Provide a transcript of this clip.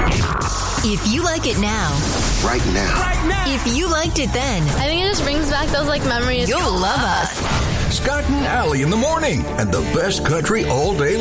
If you like it now, Right now. if you liked it then, I think it just brings back those memories. you'll love us. Scott and Allie in the morning, and the best country all day